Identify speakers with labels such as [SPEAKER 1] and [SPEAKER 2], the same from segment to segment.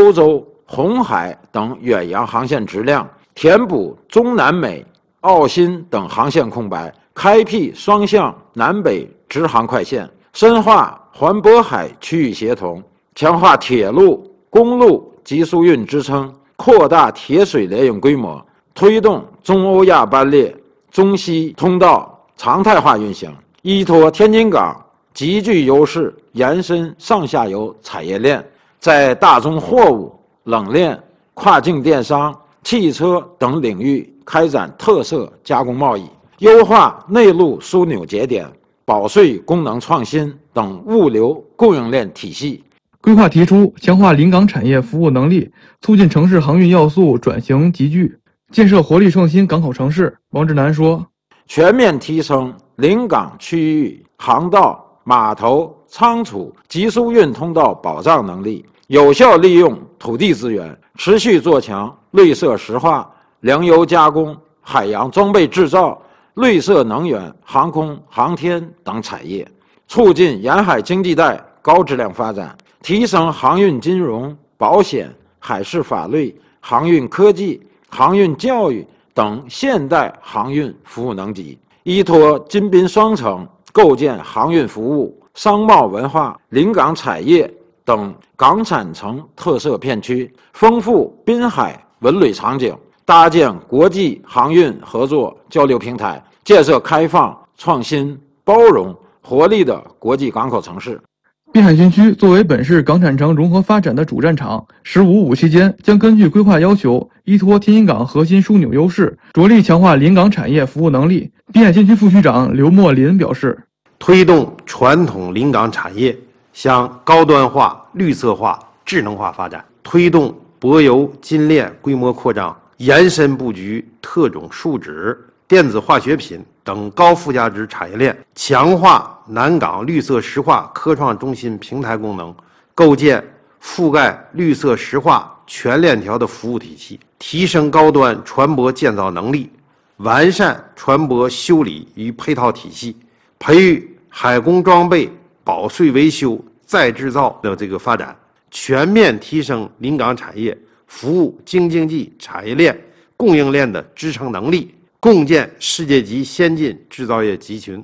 [SPEAKER 1] 欧洲、红海等远洋航线质量，填补中南美、澳新等航线空白，开辟双向南北直航快线，深化环渤海区域协同，强化铁路、公路集疏运支撑，扩大铁水联运规模，推动中欧亚班列、中西通道常态化运行，依托天津港极具优势，延伸上下游产业链，在大宗货物、冷链、跨境电商、汽车等领域开展特色加工贸易，优化内陆枢纽节点、保税功能创新等物流供应链体系。
[SPEAKER 2] 规划提出强化临港产业服务能力，促进城市航运要素转型集聚，建设活力创新港口城市。王志南说，
[SPEAKER 1] 全面提升临港区域航道、码头、仓储、集疏运通道保障能力，有效利用土地资源，持续做强绿色石化、粮油加工、海洋装备制造、绿色能源、航空航天等产业，促进沿海经济带高质量发展，提升航运金融、保险、海事法律、航运科技、航运教育等现代航运服务能级，依托金滨双城，构建航运服务、商贸文化、临港产业等港产城特色片区，丰富滨海文旅场景，搭建国际航运合作交流平台，建设开放、创新、包容、活力的国际港口城市。
[SPEAKER 2] 滨海新区作为本市港产城融合发展的主战场，“15+5”期间将根据规划要求，依托天津港核心枢纽优势，着力强化临港产业服务能力。滨海新区副区长刘墨林表示，
[SPEAKER 3] 推动传统临港产业向高端化、绿色化、智能化发展，推动柏油金链规模扩张，延伸布局特种树脂、电子化学品等高附加值产业链，强化南港绿色石化科创中心平台功能，构建覆盖绿色石化全链条的服务体系，提升高端船舶建造能力，完善船舶修理与配套体系，培育海工装备、保税维修、再制造的发展，全面提升临港产业服务京津冀产业链供应链的支撑能力，共建世界级先进制造业集群。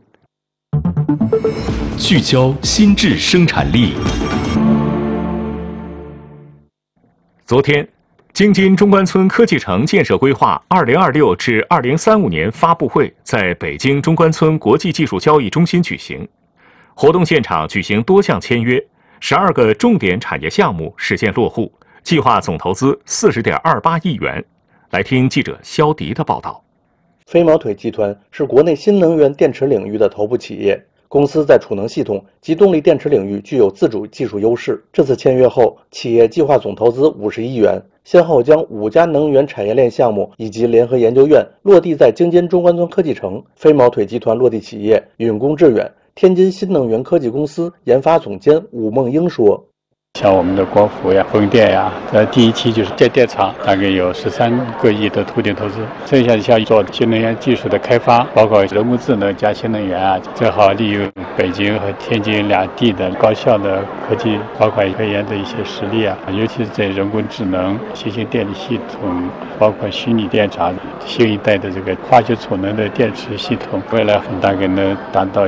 [SPEAKER 4] 聚焦新质生产力。昨天，京津中关村科技城建设规划2026至2035年发布会在北京中关村国际技术交易中心举行。活动现场举行多项签约，12个重点产业项目实现落户，计划总投资40.28亿元。来听记者肖迪的报道。
[SPEAKER 5] 飞毛腿集团是国内新能源电池领域的头部企业，公司在储能系统及动力电池领域具有自主技术优势。这次签约后，企业计划总投资50亿元，先后将5家能源产业链项目以及联合研究院落地在京津中关村科技城。飞毛腿集团落地企业允公致远天津新能源科技公司研发总监武梦英说，
[SPEAKER 6] 像我们的光伏呀、风电呀，第一期就是建电厂，大概有13个亿的土地投资，剩下像做新能源技术的开发，包括人工智能加新能源啊，正好利用北京和天津两地的高校的科技，包括科研的一些实力啊，尤其是在人工智能、新型电力系统，包括虚拟电厂、新一代的这个化学储能的电池系统，未来大概能达到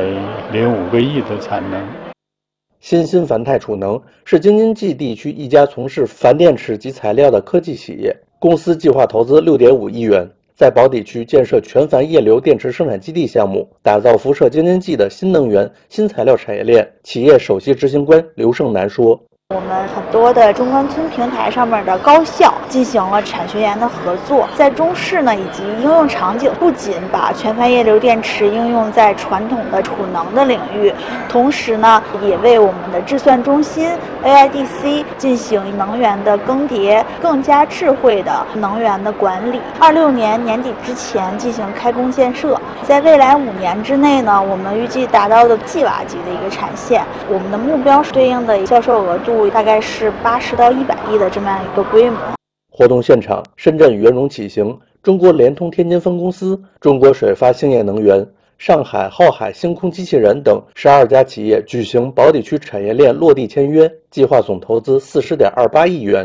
[SPEAKER 6] 105个亿的产能。
[SPEAKER 5] 新繁泰储能是京津冀地区一家从事钒电池及材料的科技企业，公司计划投资6.5亿元，在宝坻区建设全钒液流电池生产基地项目，打造辐射京津冀的新能源、新材料产业链。企业首席执行官刘胜南说，
[SPEAKER 7] 我们很多的中关村平台上面的高校进行了产学研的合作，在中试呢以及应用场景，不仅把全钒液流电池应用在传统的储能的领域，同时呢也为我们的智算中心 AIDC 进行能源的更迭，更加智慧的能源的管理。26年年底之前进行开工建设，在未来5年之内呢，我们预计达到的吉瓦级的一个产线，我们的目标是对应的销售额度大概是80到100亿的这么样一个规模。
[SPEAKER 5] 活动现场，深圳圆融启行、中国联通天津分公司、中国水发兴业能源、上海浩海星空机器人等12家企业举行宝坻区产业链落地签约，计划总投资40.28亿元。